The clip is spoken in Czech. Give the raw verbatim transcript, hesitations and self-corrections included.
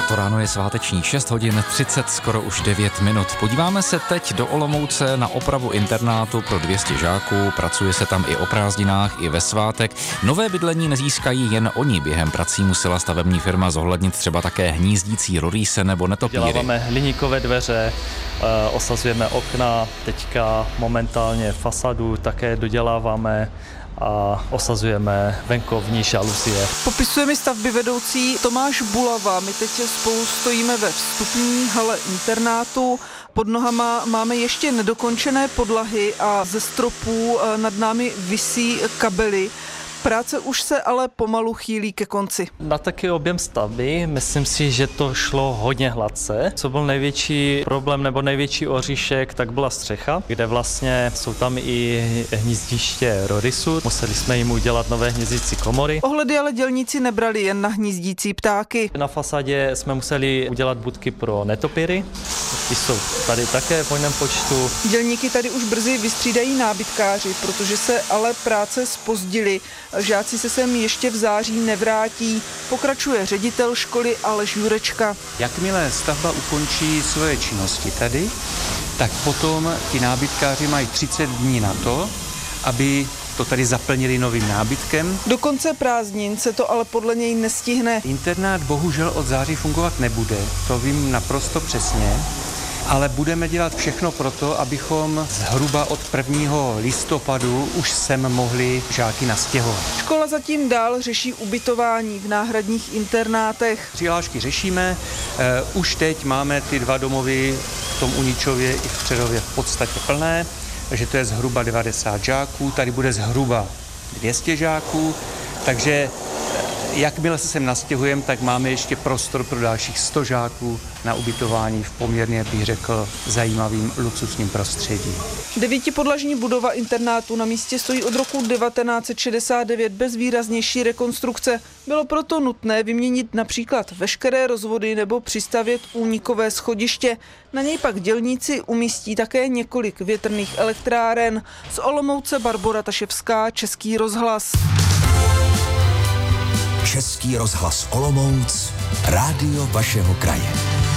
To ráno je sváteční šest hodin třicet, skoro už devět minut. Podíváme se teď do Olomouce na opravu internátu pro dvě stě žáků. Pracuje se tam i o prázdninách, i ve svátek. Nové bydlení nezískají jen oni. Během prací musela stavební firma zohlednit třeba také hnízdící rorýse nebo netopýry. Děláváme hliníkové dveře, osazujeme okna, teďka momentálně fasadu také doděláváme a osazujeme venkovní žaluzie. Popisuje mi stavby vedoucí Tomáš Bulava. My teď spolu stojíme ve vstupní hale internátu. Pod nohama máme ještě nedokončené podlahy a ze stropů nad námi visí kabely. Práce už se ale pomalu chýlí ke konci. Na takový objem stavby myslím si, že to šlo hodně hladce. Co byl největší problém nebo největší oříšek, tak byla střecha, kde vlastně jsou tam i hnízdiště rorisu. Museli jsme jim udělat nové hnízdící komory. Ohledy ale dělníci nebrali jen na hnízdící ptáky. Na fasádě jsme museli udělat budky pro netopýry. Ty jsou tady také v hojném počtu. Dělníky tady už brzy vystřídají nábytkáři, protože se ale práce zpozdily. Žáci se sem ještě v září nevrátí, pokračuje ředitel školy Aleš Jurečka. Jakmile stavba ukončí svoje činnosti tady, tak potom ti nábytkáři mají třicet dní na to, aby to tady zaplnili novým nábytkem. Do konce prázdnin se to ale podle něj nestihne. Internát bohužel od září fungovat nebude, to vím naprosto přesně. Ale budeme dělat všechno pro to, abychom zhruba od prvního listopadu už sem mohli žáky nastěhovat. Škola zatím dál řeší ubytování v náhradních internátech. Přihlášky řešíme, uh, už teď máme ty dva domovy v tom Uničově i v Přerově v podstatě plné, takže to je zhruba devadesát žáků, tady bude zhruba dvě stě žáků, takže jakmile se sem nastěhujeme, tak máme ještě prostor pro dalších sto žáků na ubytování v poměrně, bych řekl, zajímavým luxusním prostředí. Devítipodlažní budova internátu na místě stojí od roku devatenáct set šedesát devět bez výraznější rekonstrukce. Bylo proto nutné vyměnit například veškeré rozvody nebo přistavět únikové schodiště. Na něj pak dělníci umístí také několik větrných elektráren. Z Olomouce Barbora Taševská, Český rozhlas. Český rozhlas Olomouc, rádio vašeho kraje.